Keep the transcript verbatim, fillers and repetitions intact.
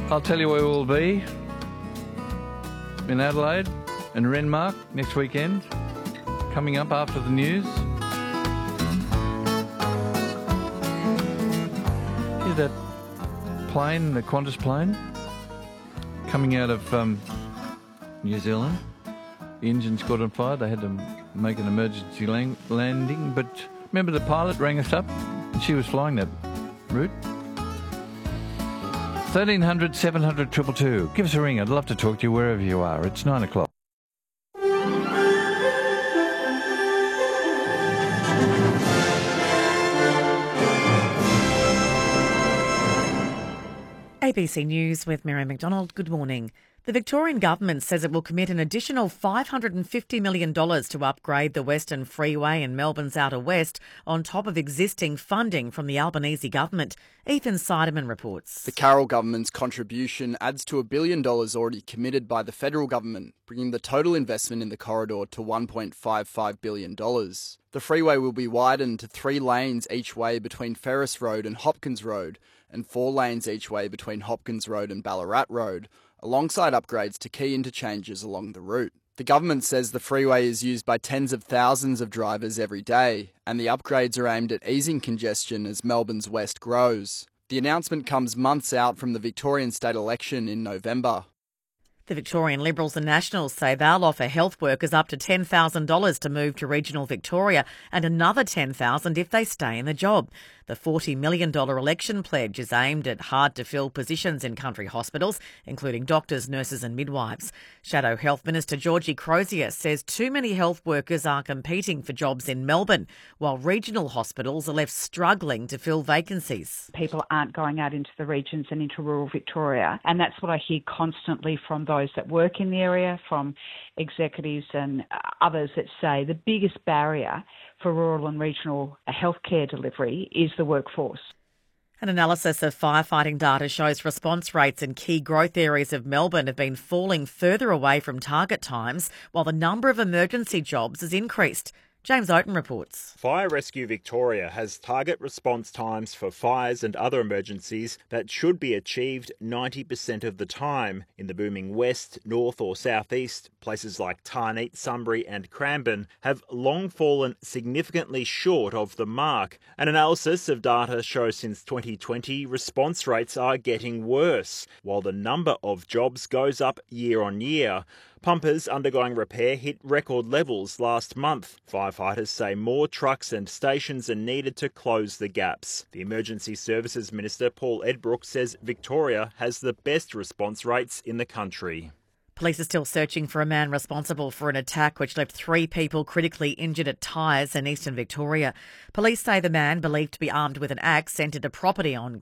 I'll tell you where we'll be in Adelaide and Renmark next weekend, coming up after the news. Hear that plane, the Qantas plane, coming out of um, New Zealand? The engine's caught on fire. They had to make an emergency lang- landing. But remember, the pilot rang us up and she was flying that route. thirteen hundred, seven hundred, two two two. Give us a ring. I'd love to talk to you wherever you are. It's nine o'clock. A B C News with Mary McDonald. Good morning. The Victorian Government says it will commit an additional five hundred fifty million dollars to upgrade the Western Freeway in Melbourne's Outer West on top of existing funding from the Albanese government. Ethan Seidemann reports. The Carroll government's contribution adds to a billion dollars already committed by the federal government, bringing the total investment in the corridor to one point five five billion dollars. The freeway will be widened to three lanes each way between Ferris Road and Hopkins Road, and four lanes each way between Hopkins Road and Ballarat Road, alongside upgrades to key interchanges along the route. The government says the freeway is used by tens of thousands of drivers every day, and the upgrades are aimed at easing congestion as Melbourne's west grows. The announcement comes months out from the Victorian state election in November. The Victorian Liberals and Nationals say they'll offer health workers up to ten thousand dollars to move to regional Victoria and another ten thousand dollars if they stay in the job. The forty million dollars election pledge is aimed at hard-to-fill positions in country hospitals, including doctors, nurses and midwives. Shadow Health Minister Georgie Crozier says too many health workers are competing for jobs in Melbourne, while regional hospitals are left struggling to fill vacancies. People aren't going out into the regions and into rural Victoria, and that's what I hear constantly from those that work in the area, from executives and others that say the biggest barrier for rural and regional healthcare delivery is the workforce. An analysis of firefighting data shows response rates in key growth areas of Melbourne have been falling further away from target times, while the number of emergency jobs has increased. James Oaten reports. Fire Rescue Victoria has target response times for fires and other emergencies that should be achieved ninety percent of the time. In the booming west, north or southeast, places like Tarneit, Sunbury and Cranbourne have long fallen significantly short of the mark. An analysis of data shows since twenty twenty response rates are getting worse, while the number of jobs goes up year on year. Pumpers undergoing repair hit record levels last month. Firefighters say more trucks and stations are needed to close the gaps. The Emergency Services Minister, Paul Edbrook, says Victoria has the best response rates in the country. Police are still searching for a man responsible for an attack which left three people critically injured at Tyres in eastern Victoria. Police say the man, believed to be armed with an axe, entered a property on